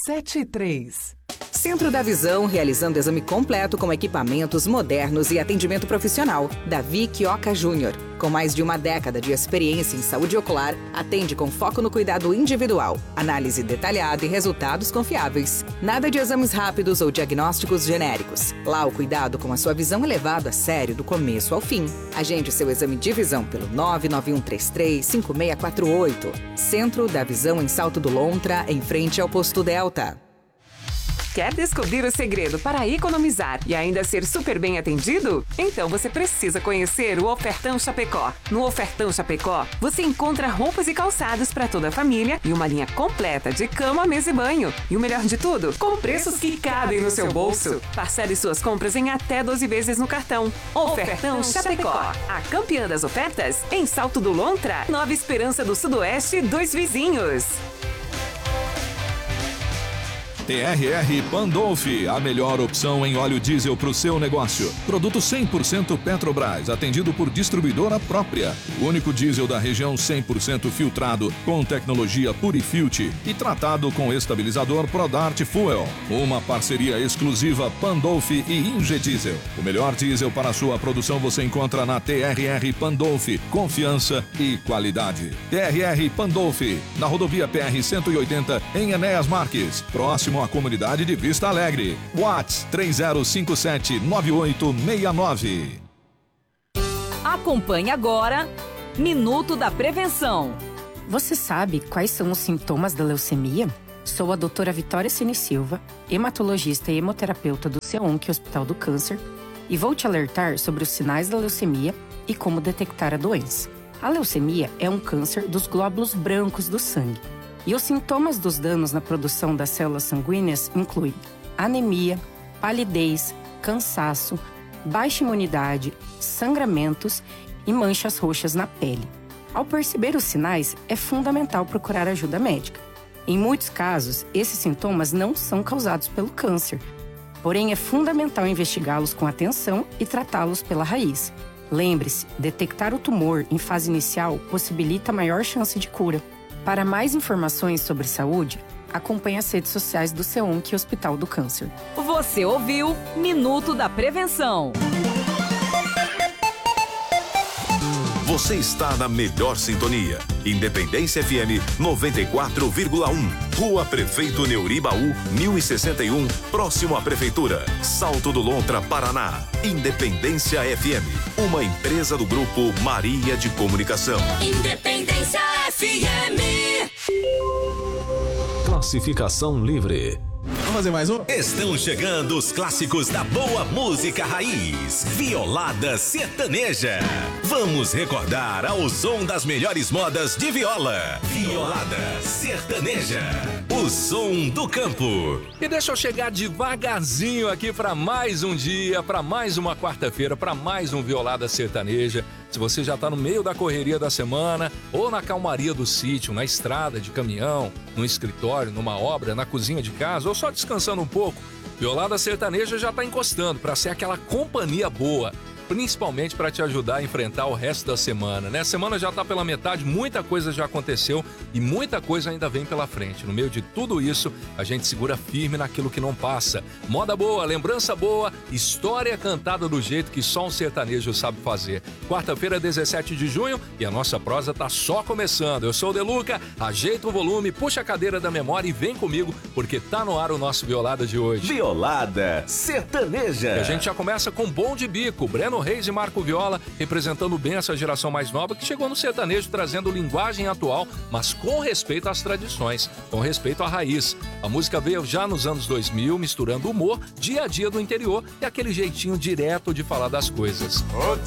73. Centro da Visão, realizando exame completo com equipamentos modernos e atendimento profissional. Davi Quioca Júnior, com mais de uma década de experiência em saúde ocular, atende com foco no cuidado individual, análise detalhada e resultados confiáveis. Nada de exames rápidos ou diagnósticos genéricos. Lá o cuidado com a sua visão é levado a sério do começo ao fim. Agende seu exame de visão pelo 991335648. Centro da Visão em Salto do Lontra, em frente ao Posto Delta. Quer descobrir o segredo para economizar e ainda ser super bem atendido? Então você precisa conhecer o Ofertão Chapecó. No Ofertão Chapecó, você encontra roupas e calçados para toda a família e uma linha completa de cama, mesa e banho. E o melhor de tudo, com preços que cabem no seu bolso. Parcele suas compras em até 12 vezes no cartão. Ofertão Chapecó. A campeã das ofertas em Salto do Lontra, Nova Esperança do Sudoeste, 2 vizinhos. TRR Pandolfi, a melhor opção em óleo diesel para o seu negócio. Produto 100% Petrobras, atendido por distribuidora própria. O único diesel da região 100% filtrado, com tecnologia Purifilt e tratado com estabilizador Prodart Fuel. Uma parceria exclusiva Pandolfi e Ingediesel. O melhor diesel para a sua produção você encontra na TRR Pandolfi. Confiança e qualidade. TRR Pandolfi, na rodovia PR 180, em Enéas Marques, próximo à comunidade de Vista Alegre. WhatsApp 3057-9869. Acompanhe agora Minuto da Prevenção. Você sabe quais são os sintomas da leucemia? Sou a doutora Vitória Cine Silva, hematologista e hemoterapeuta do CEONC Hospital do Câncer, e vou te alertar sobre os sinais da leucemia e como detectar a doença. A leucemia é um câncer dos glóbulos brancos do sangue. E os sintomas dos danos na produção das células sanguíneas incluem anemia, palidez, cansaço, baixa imunidade, sangramentos e manchas roxas na pele. Ao perceber os sinais, é fundamental procurar ajuda médica. Em muitos casos, esses sintomas não são causados pelo câncer, porém é fundamental investigá-los com atenção e tratá-los pela raiz. Lembre-se, detectar o tumor em fase inicial possibilita maior chance de cura. Para mais informações sobre saúde, acompanhe as redes sociais do CEONC Hospital do Câncer. Você ouviu Minuto da Prevenção. Você está na melhor sintonia. Independência FM 94,1. Rua Prefeito Neuribaú, 1061, próximo à Prefeitura. Salto do Lontra, Paraná. Independência FM, uma empresa do Grupo Maria de Comunicação. Independência FM. Classificação livre. Vamos fazer mais um? Estão chegando os clássicos da boa música raiz. Violada sertaneja. Vamos recordar ao som das melhores modas de viola. Violada sertaneja. O som do campo. E deixa eu chegar devagarzinho aqui para mais um dia, para mais uma quarta-feira, para mais um Violada Sertaneja. Se você já está no meio da correria da semana ou na calmaria do sítio, na estrada de caminhão, no escritório, numa obra, na cozinha de casa ou só descansando um pouco, Violada Sertaneja já está encostando para ser aquela companhia boa, principalmente para te ajudar a enfrentar o resto da semana, né? A semana já está pela metade, muita coisa já aconteceu e muita coisa ainda vem pela frente. No meio de tudo isso, a gente segura firme naquilo que não passa. Moda boa, lembrança boa, história cantada do jeito que só um sertanejo sabe fazer. Quarta-feira, 17 de junho, e a nossa prosa tá só começando. Eu sou o Deluca, ajeita o volume, puxa a cadeira da memória e vem comigo, porque tá no ar o nosso Violada de hoje. Violada Sertaneja. E a gente já começa com Bom de Bico, Breno Reis e Marco Viola, representando bem essa geração mais nova que chegou no sertanejo trazendo linguagem atual, mas com respeito às tradições, com respeito à raiz. A música veio já nos anos 2000, misturando humor, dia a dia do interior e aquele jeitinho direto de falar das coisas.